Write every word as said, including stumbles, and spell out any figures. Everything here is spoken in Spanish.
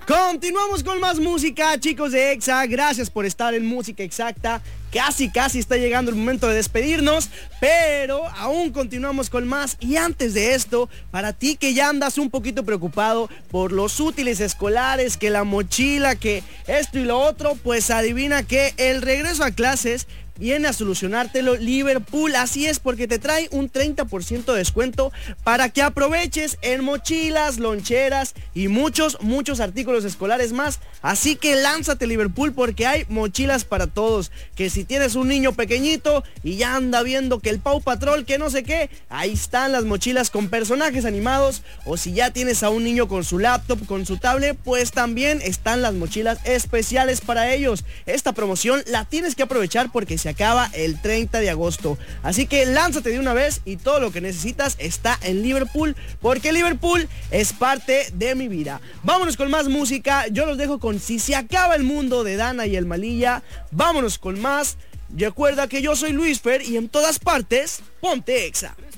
Continuamos con más música, chicos de Exa. Gracias por estar en Música Exacta. Casi, casi está llegando el momento de despedirnos, pero aún continuamos con más. Y antes de esto, para ti que ya andas un poquito preocupado por los útiles escolares, que la mochila, que esto y lo otro, pues adivina que el regreso a clases viene a solucionártelo Liverpool. Así es, porque te trae un treinta por ciento de descuento para que aproveches en mochilas, loncheras y muchos, muchos artículos escolares más. Así que lánzate Liverpool, porque hay mochilas para todos. Que si tienes un niño pequeñito y ya anda viendo que el Paw Patrol, que no sé qué, ahí están las mochilas con personajes animados. O si ya tienes a un niño con su laptop, con su tablet, pues también están las mochilas especiales para ellos. Esta promoción la tienes que aprovechar porque se acaba el treinta de agosto. Así que lánzate de una vez y todo lo que necesitas está en Liverpool, porque Liverpool es parte de mi vida. Vámonos con más música. Yo los dejo con Si se acaba el mundo de Dana y el Malilla. Vámonos con más. Recuerda que yo soy Luisfer y en todas partes, ponte Exa.